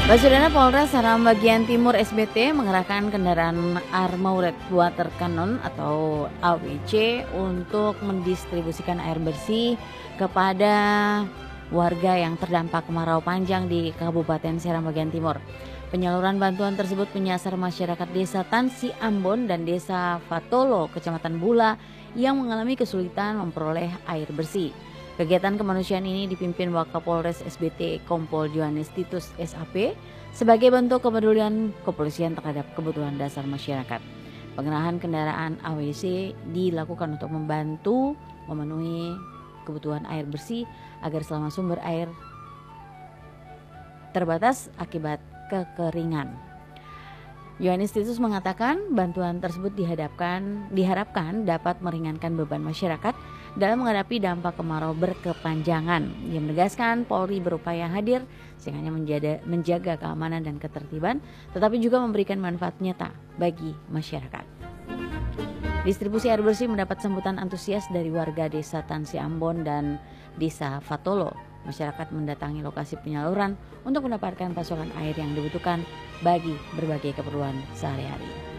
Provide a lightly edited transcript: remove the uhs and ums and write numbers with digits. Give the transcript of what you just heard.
Prasudana Polres Seram bagian Timur SBT mengerahkan kendaraan Armoured Water Cannon atau AWC untuk mendistribusikan air bersih kepada warga yang terdampak kemarau panjang di Kabupaten Seram bagian Timur. Penyaluran bantuan tersebut menyasar masyarakat Desa Tansi Ambon dan Desa Fatolo, Kecamatan Bula yang mengalami kesulitan memperoleh air bersih. Kegiatan kemanusiaan ini dipimpin Wakapolres SBT Kompol Johannes Titus SAP sebagai bentuk kepedulian kepolisian terhadap kebutuhan dasar masyarakat. Pengerahan kendaraan AWC dilakukan untuk membantu memenuhi kebutuhan air bersih agar selama sumber air terbatas akibat kekeringan. Johannes Titus mengatakan bantuan tersebut diharapkan dapat meringankan beban masyarakat dalam menghadapi dampak kemarau berkepanjangan. Dia menegaskan Polri berupaya hadir sehingga menjaga keamanan dan ketertiban, tetapi juga memberikan manfaat nyata bagi masyarakat. Distribusi air bersih mendapat sambutan antusias dari warga Desa Tansi Ambon dan Desa Fatolo. Masyarakat mendatangi lokasi penyaluran untuk mendapatkan pasokan air yang dibutuhkan bagi berbagai keperluan sehari-hari.